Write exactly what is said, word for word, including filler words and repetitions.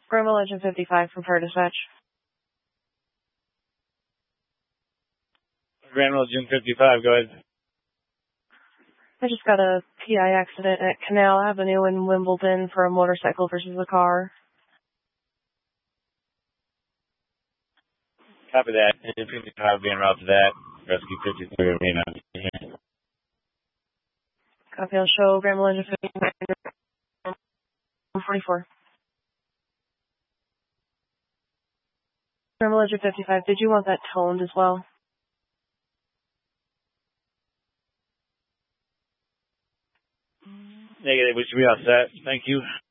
Grandma Legend fifty-five from Fire Dispatch. Grandma Legend fifty-five, go ahead. I just got a P I accident at Canal Avenue in Wimbledon for a motorcycle versus a car. Copy that. fifty-five being route to that. Rescue fifty-three Arena. Copy, I'll show Grandma Legend fifty-five forty-four. Grandma Legend fifty-five, did you want that toned as well? Negative, we should be all set. Thank you.